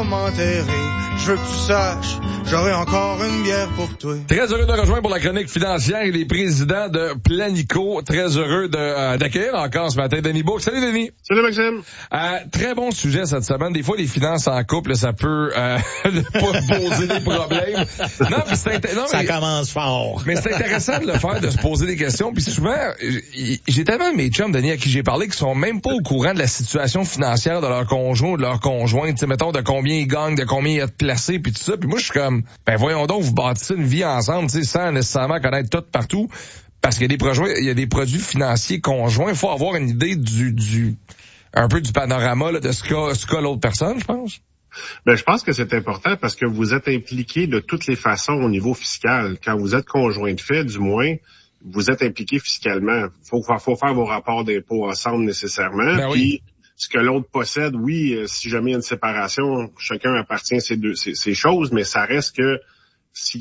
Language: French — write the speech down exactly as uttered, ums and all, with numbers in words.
va m'enterrer. Je veux que tu saches, j'aurai encore une bière pour toi. Très heureux de rejoindre pour la chronique financière les présidents de Planico. Très heureux de, euh, d'accueillir encore ce matin Denis Bourque. Salut Denis. Salut Maxime. Euh, très bon sujet cette semaine. Des fois, les finances en couple, ça peut euh, pas poser des problèmes. Non, puis c'est int- non, ça mais, commence fort. Mais c'est intéressant de le faire, de se poser des questions. Puis souvent, j'ai tellement de mes chums, Denis, à qui j'ai parlé, qui sont même pas au courant de la situation financière de leur conjoint ou de leur conjointe. Tu sais, mettons, de combien ils gagnent, de combien il y a de placés, puis tout ça. Puis moi, je suis comme, ben voyons donc, vous bâtissez une vie ensemble, tu sais, sans nécessairement connaître tout partout. Parce qu'il y a des projets, il y a des produits financiers conjoints. Il faut avoir une idée du, du, un peu du panorama, là, de ce qu'a, ce qu'a l'autre personne, je pense. Ben, je pense que c'est important parce que vous êtes impliqué de toutes les façons au niveau fiscal. Quand vous êtes conjoint de fait, du moins, vous êtes impliqué fiscalement. Faut, faut faire vos rapports d'impôts ensemble nécessairement. Ben oui. Puis, ce que l'autre possède, oui, si jamais il y a une séparation, chacun appartient à ses deux, ses, ses choses, mais ça reste que si